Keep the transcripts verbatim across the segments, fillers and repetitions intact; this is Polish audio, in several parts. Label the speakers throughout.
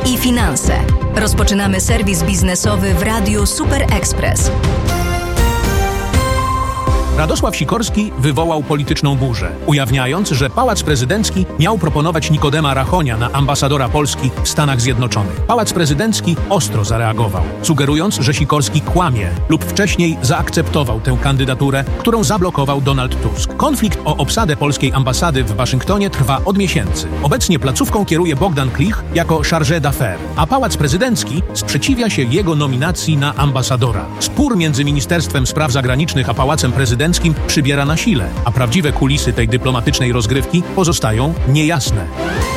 Speaker 1: i finanse. Rozpoczynamy serwis biznesowy w Radiu Super Express.
Speaker 2: Radosław Sikorski wywołał polityczną burzę, ujawniając, że Pałac Prezydencki miał proponować Nikodema Rachonia na ambasadora Polski w Stanach Zjednoczonych. Pałac Prezydencki ostro zareagował, sugerując, że Sikorski kłamie lub wcześniej zaakceptował tę kandydaturę, którą zablokował Donald Tusk. Konflikt o obsadę polskiej ambasady w Waszyngtonie trwa od miesięcy. Obecnie placówką kieruje Bogdan Klich jako chargé d'affaires, a Pałac Prezydencki sprzeciwia się jego nominacji na ambasadora. Spór między Ministerstwem Spraw Zagranicznych a Pałacem Prezydenckim przybiera na sile, a prawdziwe kulisy tej dyplomatycznej rozgrywki pozostają niejasne.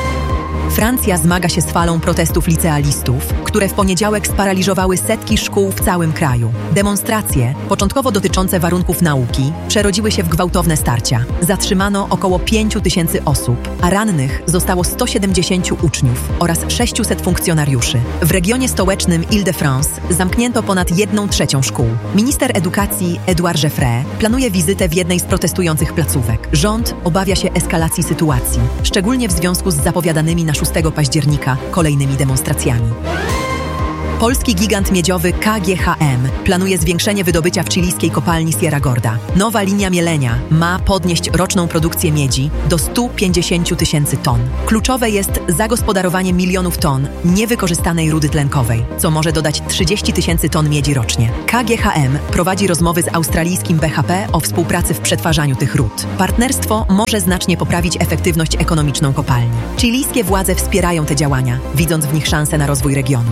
Speaker 3: Francja zmaga się z falą protestów licealistów, które w poniedziałek sparaliżowały setki szkół w całym kraju. Demonstracje, początkowo dotyczące warunków nauki, przerodziły się w gwałtowne starcia. Zatrzymano około pięć tysięcy osób, a rannych zostało sto siedemdziesiąt uczniów oraz sześćset funkcjonariuszy. W regionie stołecznym Île-de-France zamknięto ponad jedną trzecią szkół. Minister edukacji Édouard Geoffroy planuje wizytę w jednej z protestujących placówek. Rząd obawia się eskalacji sytuacji, szczególnie w związku z zapowiadanymi na szóstego października kolejnymi demonstracjami. Polski gigant miedziowy K G H M planuje zwiększenie wydobycia w chilijskiej kopalni Sierra Gorda. Nowa linia mielenia ma podnieść roczną produkcję miedzi do stu pięćdziesięciu tysięcy ton. Kluczowe jest zagospodarowanie milionów ton niewykorzystanej rudy tlenkowej, co może dodać trzydzieści tysięcy ton miedzi rocznie. K G H M prowadzi rozmowy z australijskim B H P o współpracy w przetwarzaniu tych ród. Partnerstwo może znacznie poprawić efektywność ekonomiczną kopalni. Chilijskie władze wspierają te działania, widząc w nich szansę na rozwój regionu.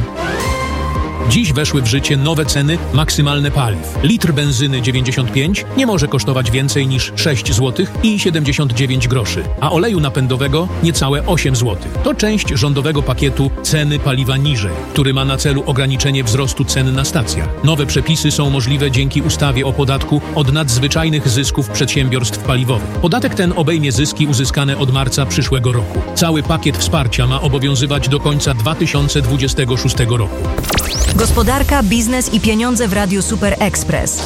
Speaker 2: Dziś weszły w życie nowe ceny maksymalne paliw. Litr benzyny dziewięćdziesiąt pięć nie może kosztować więcej niż sześć złotych i siedemdziesiąt dziewięć groszy, a oleju napędowego niecałe osiem złotych. To część rządowego pakietu Ceny paliwa niżej, który ma na celu ograniczenie wzrostu cen na stacjach. Nowe przepisy są możliwe dzięki ustawie o podatku od nadzwyczajnych zysków przedsiębiorstw paliwowych. Podatek ten obejmie zyski uzyskane od marca przyszłego roku. Cały pakiet wsparcia ma obowiązywać do końca dwa tysiące dwudziestego szóstego roku.
Speaker 1: Gospodarka, biznes i pieniądze w Radiu Super Express.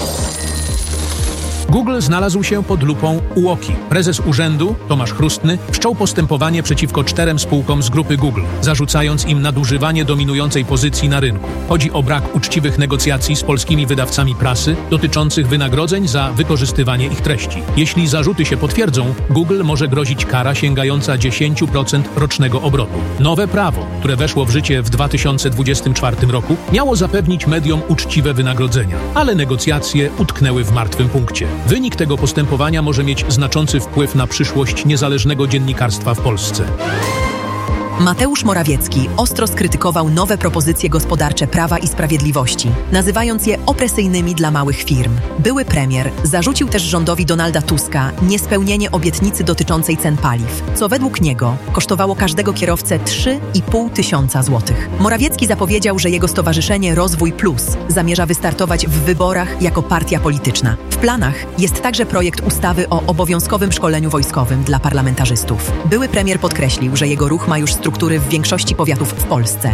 Speaker 2: Google znalazł się pod lupą U O K I. Prezes urzędu, Tomasz Chrustny, wszczął postępowanie przeciwko czterem spółkom z grupy Google, zarzucając im nadużywanie dominującej pozycji na rynku. Chodzi o brak uczciwych negocjacji z polskimi wydawcami prasy dotyczących wynagrodzeń za wykorzystywanie ich treści. Jeśli zarzuty się potwierdzą, Google może grozić kara sięgająca dziesięć procent rocznego obrotu. Nowe prawo, które weszło w życie w dwa tysiące dwudziestym czwartym roku, miało zapewnić mediom uczciwe wynagrodzenia, ale negocjacje utknęły w martwym punkcie. Wynik tego postępowania może mieć znaczący wpływ na przyszłość niezależnego dziennikarstwa w Polsce.
Speaker 3: Mateusz Morawiecki ostro skrytykował nowe propozycje gospodarcze Prawa i Sprawiedliwości, nazywając je opresyjnymi dla małych firm. Były premier zarzucił też rządowi Donalda Tuska niespełnienie obietnicy dotyczącej cen paliw, co według niego kosztowało każdego kierowcę trzy i pół tysiąca złotych. Morawiecki zapowiedział, że jego stowarzyszenie Rozwój Plus zamierza wystartować w wyborach jako partia polityczna. W planach jest także projekt ustawy o obowiązkowym szkoleniu wojskowym dla parlamentarzystów. Były premier podkreślił, że jego ruch ma już struktury w większości powiatów w Polsce.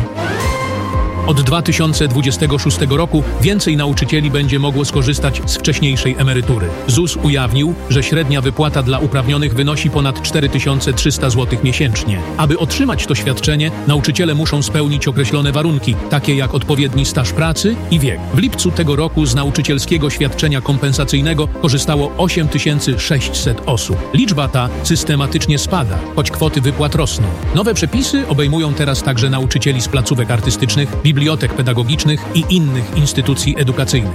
Speaker 2: Od dwa tysiące dwudziestego szóstego roku więcej nauczycieli będzie mogło skorzystać z wcześniejszej emerytury. Z U S ujawnił, że średnia wypłata dla uprawnionych wynosi ponad cztery tysiące trzysta złotych miesięcznie. Aby otrzymać to świadczenie, nauczyciele muszą spełnić określone warunki, takie jak odpowiedni staż pracy i wiek. W lipcu tego roku z nauczycielskiego świadczenia kompensacyjnego korzystało osiem tysięcy sześćset osób. Liczba ta systematycznie spada, choć kwoty wypłat rosną. Nowe przepisy obejmują teraz także nauczycieli z placówek artystycznych, bibliotek pedagogicznych i innych instytucji edukacyjnych.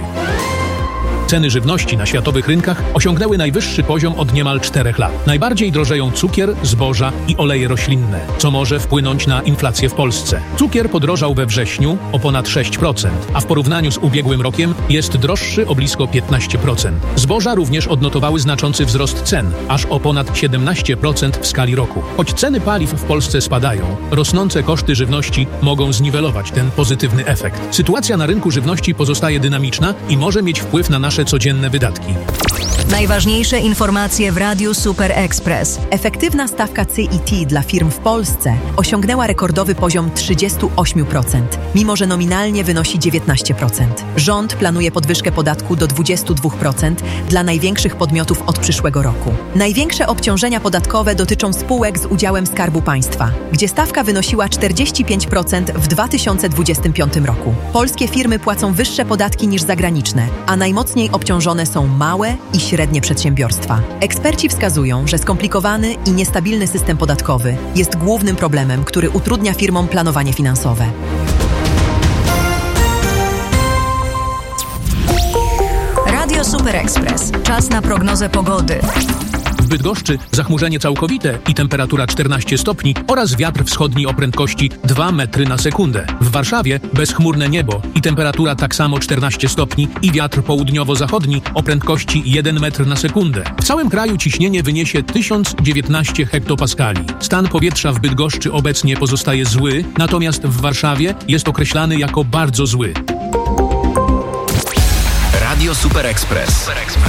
Speaker 2: Ceny żywności na światowych rynkach osiągnęły najwyższy poziom od niemal czterech lat. Najbardziej drożeją cukier, zboża i oleje roślinne, co może wpłynąć na inflację w Polsce. Cukier podrożał we wrześniu o ponad sześć procent, a w porównaniu z ubiegłym rokiem jest droższy o blisko piętnaście procent. Zboża również odnotowały znaczący wzrost cen, aż o ponad siedemnaście procent w skali roku. Choć ceny paliw w Polsce spadają, rosnące koszty żywności mogą zniwelować ten pozytywny efekt. Sytuacja na rynku żywności pozostaje dynamiczna i może mieć wpływ na nasze codzienne wydatki.
Speaker 1: Najważniejsze informacje w Radiu Super Express.
Speaker 3: Efektywna stawka C I T dla firm w Polsce osiągnęła rekordowy poziom trzydzieści osiem procent, mimo że nominalnie wynosi dziewiętnaście procent. Rząd planuje podwyżkę podatku do dwadzieścia dwa procent dla największych podmiotów od przyszłego roku. Największe obciążenia podatkowe dotyczą spółek z udziałem Skarbu Państwa, gdzie stawka wynosiła czterdzieści pięć procent w dwa tysiące dwudziestym piątym roku. Polskie firmy płacą wyższe podatki niż zagraniczne, a najmocniej obciążone są małe i średnie przedsiębiorstwa. Eksperci wskazują, że skomplikowany i niestabilny system podatkowy jest głównym problemem, który utrudnia firmom planowanie finansowe.
Speaker 1: Radio Super Express. Czas na prognozę pogody.
Speaker 2: W Bydgoszczy zachmurzenie całkowite i temperatura czternaście stopni oraz wiatr wschodni o prędkości dwa metry na sekundę. W Warszawie bezchmurne niebo i temperatura tak samo czternaście stopni i wiatr południowo-zachodni o prędkości jeden metr na sekundę. W całym kraju ciśnienie wyniesie tysiąc dziewiętnaście hektopaskali. Stan powietrza w Bydgoszczy obecnie pozostaje zły, natomiast w Warszawie jest określany jako bardzo zły.
Speaker 4: Radio Super Express.